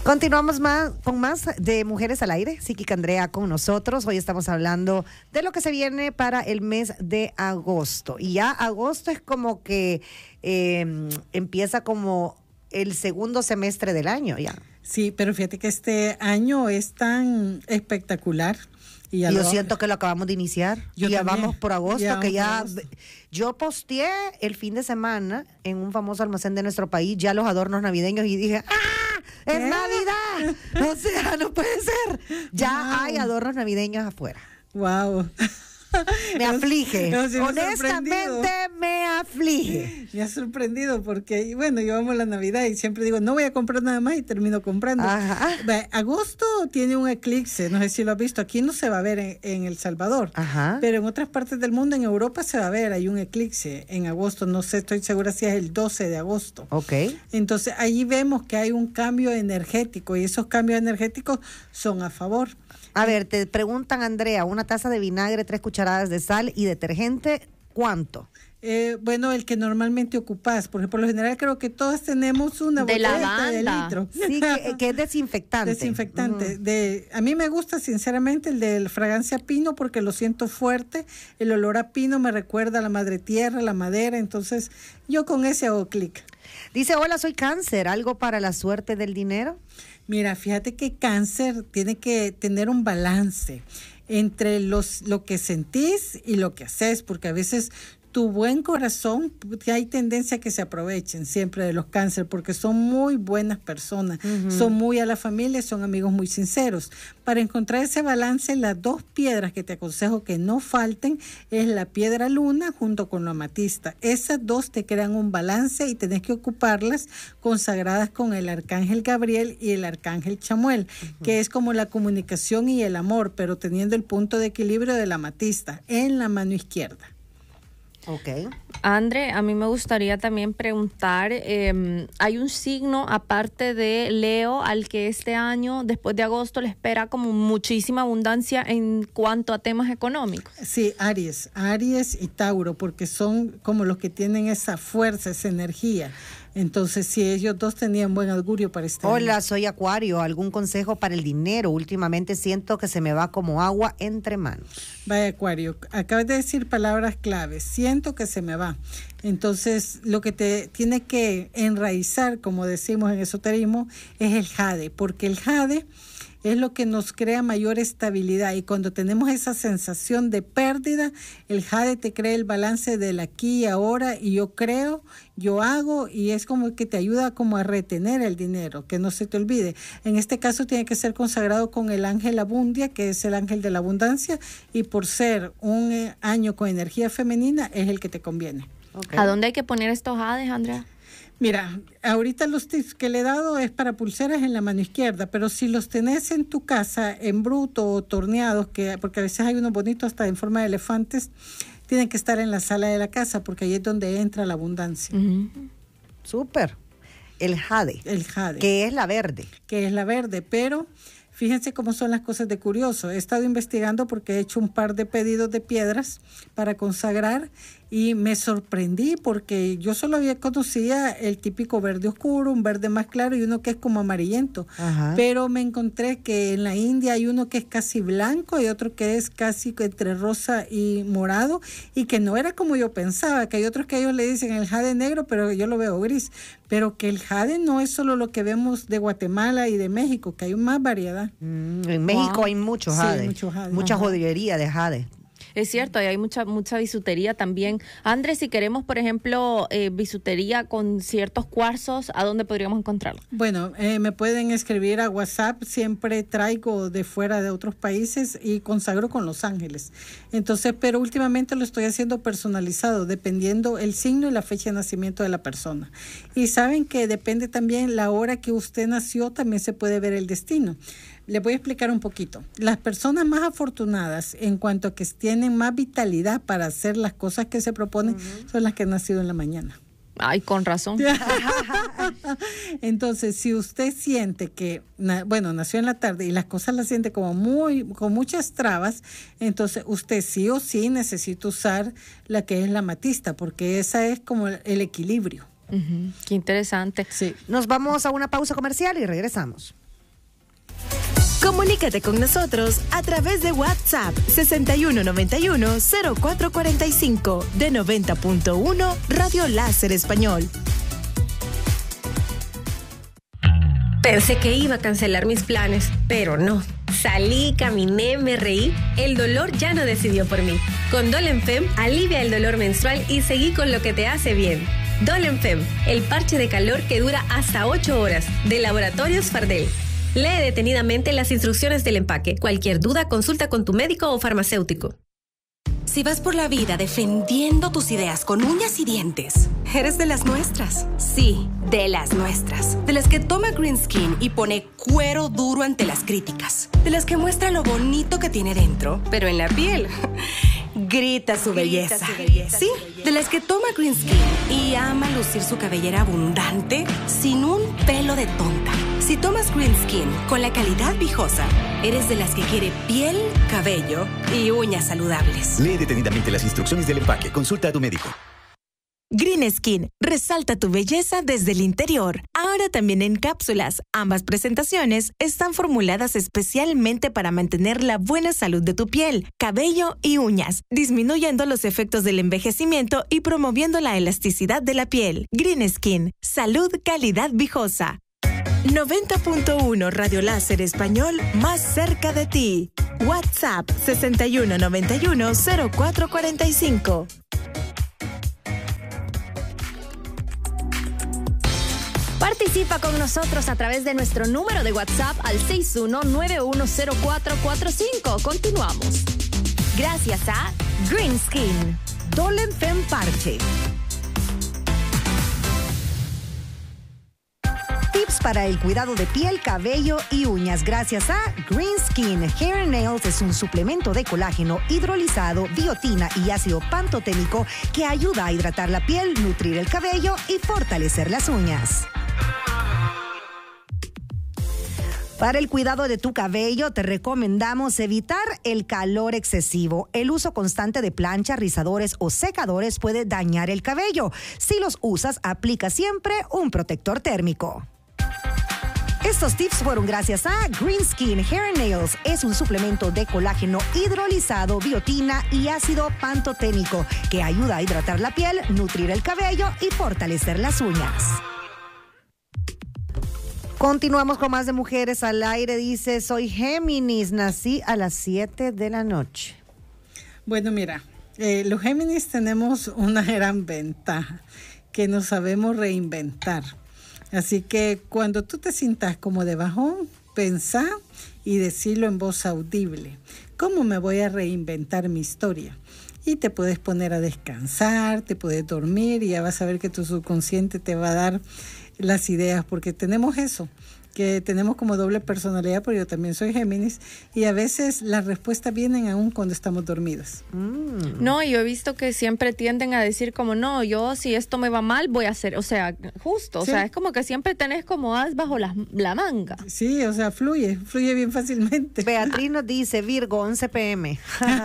Continuamos con más de Mujeres al Aire. Psíquica Andrea con nosotros. Hoy estamos hablando de lo que se viene para el mes de agosto. Y ya agosto es como que empieza como el segundo semestre del año ya. Sí, pero fíjate que este año es tan espectacular. Y yo siento que lo acabamos de iniciar. Y ya vamos por agosto, que ya... Yo posteé el fin de semana en un famoso almacén de nuestro país ya los adornos navideños y dije, ¡ah! ¡Es Navidad! O sea, no puede ser. Ya hay adornos navideños afuera. ¡Wow! Me aflige. Honestamente me aflige. Me ha sorprendido porque, bueno, yo amo la Navidad y siempre digo, no voy a comprar nada más y termino comprando. Ajá. Agosto tiene un eclipse, no sé si lo has visto. Aquí no se va a ver en El Salvador. Ajá. Pero en otras partes del mundo, en Europa se va a ver. Hay un eclipse en agosto. No sé, estoy segura si es el 12 de agosto. Ok. Entonces, allí vemos que hay un cambio energético y esos cambios energéticos son a favor. A ver, te preguntan, Andrea, una taza de vinagre, 3 cucharadas de sal y detergente, ¿cuánto? Bueno, el que normalmente ocupas, porque por lo general creo que todas tenemos una botella de litro. Sí, que es desinfectante. Desinfectante. A mí me gusta sinceramente el de fragancia pino porque lo siento fuerte. El olor a pino me recuerda a la madre tierra, la madera, entonces yo con ese hago clic. Dice, hola, soy Cáncer, ¿algo para la suerte del dinero? Mira, fíjate que Cáncer tiene que tener un balance entre lo que sentís y lo que haces, porque a veces tu buen corazón, que hay tendencia a que se aprovechen siempre de los Cáncer, porque son muy buenas personas, son muy a la familia, son amigos muy sinceros. Para encontrar ese balance, las 2 piedras que te aconsejo que no falten es la piedra luna junto con la amatista. Esas 2 te crean un balance y tenés que ocuparlas consagradas con el arcángel Gabriel y el arcángel Chamuel, que es como la comunicación y el amor, pero teniendo el punto de equilibrio de la amatista en la mano izquierda. Okay. Andre, a mí me gustaría también preguntar, ¿hay un signo aparte de Leo al que este año, después de agosto, le espera como muchísima abundancia en cuanto a temas económicos? Sí, Aries y Tauro, porque son como los que tienen esa fuerza, esa energía. Entonces, si ellos 2 tenían buen augurio para este año. Hola, soy Acuario. ¿Algún consejo para el dinero? Últimamente siento que se me va como agua entre manos. Vaya, Acuario, acabas de decir palabras claves. Siento que se me va. Entonces, lo que te tiene que enraizar, como decimos en esoterismo, es el jade, porque el jade es lo que nos crea mayor estabilidad y cuando tenemos esa sensación de pérdida, el jade te crea el balance del aquí y ahora y yo creo, yo hago y es como que te ayuda como a retener el dinero, que no se te olvide. En este caso tiene que ser consagrado con el ángel Abundia, que es el ángel de la abundancia y por ser un año con energía femenina es el que te conviene. Okay. ¿A dónde hay que poner estos jades, Andrea? Mira, ahorita los tips que le he dado es para pulseras en la mano izquierda, pero si los tenés en tu casa en bruto o torneados, porque a veces hay unos bonitos hasta en forma de elefantes, tienen que estar en la sala de la casa porque ahí es donde entra la abundancia. Súper. El jade. Que es la verde. Pero fíjense cómo son las cosas de curioso. He estado investigando porque he hecho un par de pedidos de piedras para consagrar y me sorprendí porque yo solo conocía el típico verde oscuro, un verde más claro y uno que es como amarillento. Ajá. Pero me encontré que en la India hay uno que es casi blanco y otro que es casi entre rosa y morado y que no era como yo pensaba, que hay otros que ellos le dicen el jade negro, pero yo lo veo gris. Pero que el jade no es solo lo que vemos de Guatemala y de México, que hay más variedad. En México hay mucho jade, sí, mucho jade. Mucha joyería de jade. Es cierto, hay mucha bisutería también. Andrés, si queremos, por ejemplo, bisutería con ciertos cuarzos, ¿a dónde podríamos encontrarlo? Bueno, me pueden escribir a WhatsApp, siempre traigo de fuera de otros países y consagro con Los Ángeles. Entonces, pero últimamente lo estoy haciendo personalizado, dependiendo el signo y la fecha de nacimiento de la persona. Y saben que depende también la hora que usted nació, también se puede ver el destino. Les voy a explicar un poquito. Las personas más afortunadas en cuanto a que tienen más vitalidad para hacer las cosas que se proponen son las que han nacido en la mañana. Ay, con razón. Entonces, si usted siente que, nació en la tarde y las cosas las siente como con muchas trabas, entonces usted sí o sí necesita usar la que es la amatista, porque esa es como el equilibrio. Qué interesante. Sí. Nos vamos a una pausa comercial y regresamos. Comunícate con nosotros a través de WhatsApp 6191-0445 de 90.1 Radio Láser Español. Pensé que iba a cancelar mis planes, pero no. Salí, caminé, me reí. El dolor ya no decidió por mí. Con Dolenfem, alivia el dolor menstrual y seguí con lo que te hace bien. Dolenfem, el parche de calor que dura hasta 8 horas, de Laboratorios Fardel. Lee detenidamente las instrucciones del empaque. Cualquier duda, consulta con tu médico o farmacéutico. Si vas por la vida defendiendo tus ideas con uñas y dientes, eres de las nuestras. Sí, de las nuestras. De las que toma Green Skin y pone cuero duro ante las críticas. De las que muestra lo bonito que tiene dentro, pero en la piel grita su belleza. Sí, de las que toma Green Skin y ama lucir su cabellera abundante sin un pelo de tonta. Si tomas Green Skin con la calidad Vijosa, eres de las que quiere piel, cabello y uñas saludables. Lee detenidamente las instrucciones del empaque. Consulta a tu médico. Green Skin, resalta tu belleza desde el interior. Ahora también en cápsulas. Ambas presentaciones están formuladas especialmente para mantener la buena salud de tu piel, cabello y uñas, disminuyendo los efectos del envejecimiento y promoviendo la elasticidad de la piel. Green Skin, salud, calidad Vijosa. 90.1 Radio Láser Español, más cerca de ti. WhatsApp 6191-0445. Participa con nosotros a través de nuestro número de WhatsApp al 61910445. Continuamos. Gracias a Green Skin. Dolenfem Parche. Tips para el cuidado de piel, cabello y uñas gracias a Green Skin. Hair and Nails es un suplemento de colágeno hidrolizado, biotina y ácido pantoténico que ayuda a hidratar la piel, nutrir el cabello y fortalecer las uñas. Para el cuidado de tu cabello, te recomendamos evitar el calor excesivo. El uso constante de planchas, rizadores o secadores puede dañar el cabello. Si los usas, aplica siempre un protector térmico. Estos tips fueron gracias a Green Skin Hair and Nails. Es un suplemento de colágeno hidrolizado, biotina y ácido pantoténico que ayuda a hidratar la piel, nutrir el cabello y fortalecer las uñas. Continuamos con más de Mujeres al Aire. Dice, soy Géminis, nací a las 7 de la noche. Bueno, mira, los Géminis tenemos una gran ventaja, que nos sabemos reinventar. Así que cuando tú te sientas como de bajón, pensá y decirlo en voz audible. ¿Cómo me voy a reinventar mi historia? Y te puedes poner a descansar, te puedes dormir y ya vas a ver que tu subconsciente te va a dar las ideas, porque tenemos eso, que tenemos como doble personalidad, porque yo también soy Géminis, y a veces las respuestas vienen aún cuando estamos dormidos. No, yo he visto que siempre tienden a decir como, no, yo si esto me va mal voy a hacer, o sea, justo, sí. O sea, es como que siempre tenés como as bajo la manga. Sí, o sea, fluye bien fácilmente. Beatriz nos dice, Virgo, 11 p.m.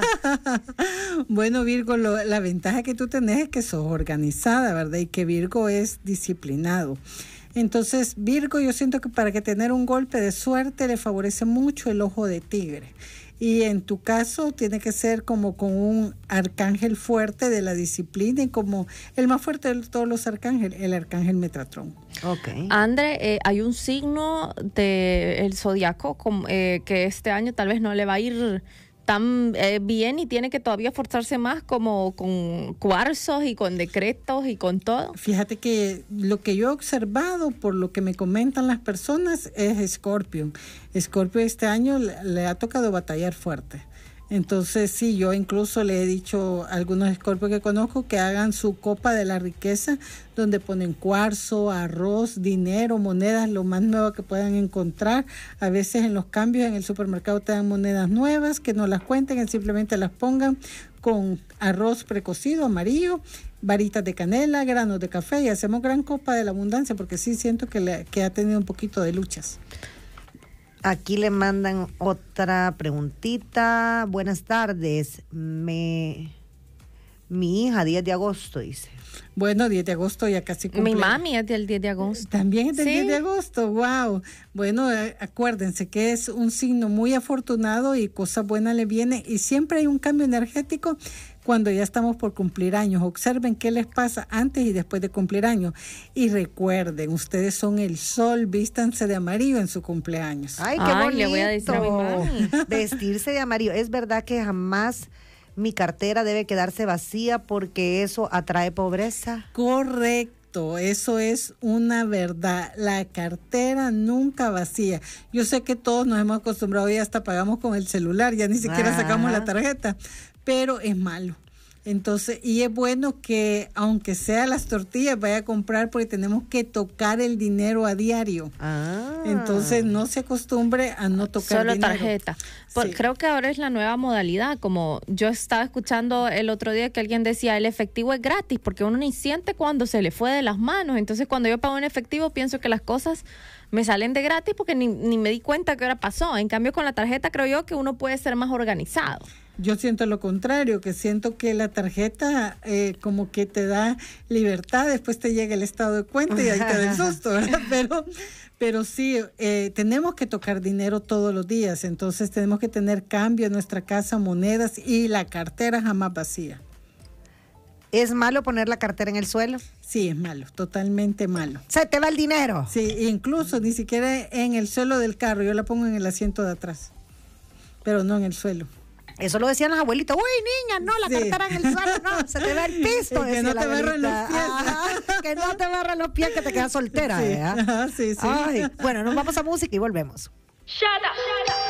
Bueno, Virgo, la ventaja que tú tenés es que sos organizada, ¿verdad? Y que Virgo es disciplinado. Entonces, Virgo, yo siento que para que tener un golpe de suerte le favorece mucho el ojo de tigre. Y en tu caso tiene que ser como con un arcángel fuerte de la disciplina y como el más fuerte de todos los arcángeles, el arcángel Metatrón. Okay. Andre, hay un signo del zodiaco que este año tal vez no le va a ir tan bien y tiene que todavía esforzarse más como con cuarzos y con decretos y con todo. Fíjate que lo que yo he observado por lo que me comentan las personas es Escorpio. Escorpio este año le ha tocado batallar fuerte. Entonces sí, yo incluso le he dicho a algunos escorpios que conozco que hagan su copa de la riqueza, donde ponen cuarzo, arroz, dinero, monedas, lo más nuevo que puedan encontrar. A veces en los cambios en el supermercado te dan monedas nuevas, que no las cuenten, simplemente las pongan con arroz precocido, amarillo, varitas de canela, granos de café y hacemos gran copa de la abundancia, porque sí siento que ha tenido un poquito de luchas. Aquí le mandan otra preguntita. Buenas tardes. Me Mi hija, 10 de agosto, dice. Bueno, 10 de agosto ya casi cumple. Mi mami es del 10 de agosto. También es del 10 de agosto, wow. Bueno, acuérdense que es un signo muy afortunado y cosa buena le viene. Y siempre hay un cambio energético cuando ya estamos por cumplir años. Observen qué les pasa antes y después de cumplir años. Y recuerden, ustedes son el sol, vístanse de amarillo en su cumpleaños. Ay, qué bonito. Le voy a decir a mi mami. Vestirse de amarillo. Es verdad que jamás mi cartera debe quedarse vacía porque eso atrae pobreza. Correcto, eso es una verdad. La cartera nunca vacía. Yo sé que todos nos hemos acostumbrado y hasta pagamos con el celular, ya ni siquiera sacamos la tarjeta, pero es malo. Entonces, y es bueno que aunque sea las tortillas vaya a comprar porque tenemos que tocar el dinero a diario. Entonces no se acostumbre a no tocar solo dinero. Tarjeta. Sí. Creo que ahora es la nueva modalidad, como yo estaba escuchando el otro día que alguien decía el efectivo es gratis porque uno ni siente cuando se le fue de las manos. Entonces cuando yo pago en efectivo pienso que las cosas me salen de gratis porque ni me di cuenta que ahora pasó. En cambio con la tarjeta creo yo que uno puede ser más organizado. Yo siento lo contrario, que siento que la tarjeta como que te da libertad, después te llega el estado de cuenta y ahí te da el susto, ¿verdad? Pero sí, tenemos que tocar dinero todos los días, entonces tenemos que tener cambio en nuestra casa, monedas y la cartera jamás vacía. ¿Es malo poner la cartera en el suelo? Sí, es malo, totalmente malo. ¿Se te va el dinero? Sí, incluso ni siquiera en el suelo del carro, yo la pongo en el asiento de atrás, pero no en el suelo. Eso lo decían las abuelitas. Uy, niña, no, la cartera en el suelo, no, se te va el pisto. Que no te barran los pies. Que no te barran los pies, que te quedas soltera. Sí. Sí. Ay, bueno, nos vamos a música y volvemos. Shut up.